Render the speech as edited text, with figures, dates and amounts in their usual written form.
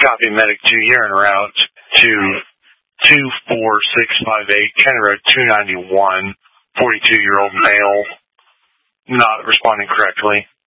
Copy medic 2, you're en route to 24658 County Road 291, 42-year-old male, not responding correctly.